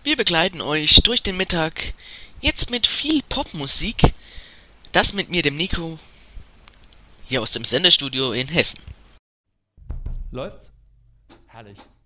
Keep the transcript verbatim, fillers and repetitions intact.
Wir begleiten euch durch den Mittag, jetzt mit viel Popmusik. Das mit mir, dem Nico, hier aus dem Sendestudio in Hessen. Läuft's? Herrlich.